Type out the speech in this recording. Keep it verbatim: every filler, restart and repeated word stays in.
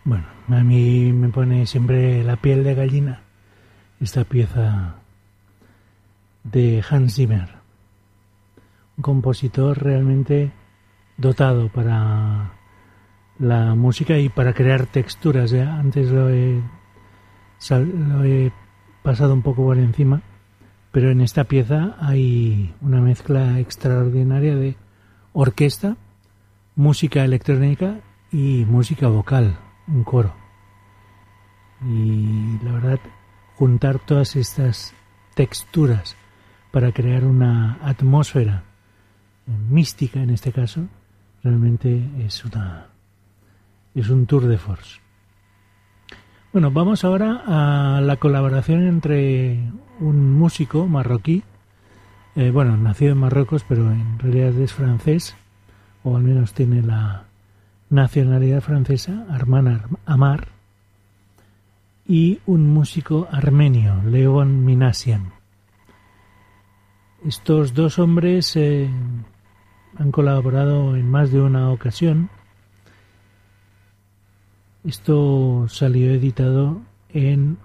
Bueno, a mí me pone siempre la piel de gallina esta pieza de Hans Zimmer, un compositor realmente dotado para la música y para crear texturas. Ya antes lo he, lo he pasado un poco por encima, pero en esta pieza hay una mezcla extraordinaria de orquesta, música electrónica y música vocal, un coro. Y la verdad, juntar todas estas texturas para crear una atmósfera mística, en este caso, realmente es una es un tour de force. Bueno, vamos ahora a la colaboración entre un músico marroquí, eh, bueno, nacido en Marruecos, pero en realidad es francés, o al menos tiene la nacionalidad francesa, Arman Amar, y un músico armenio, Leon Minasian. Estos dos hombres eh, han colaborado en más de una ocasión. Esto salió editado en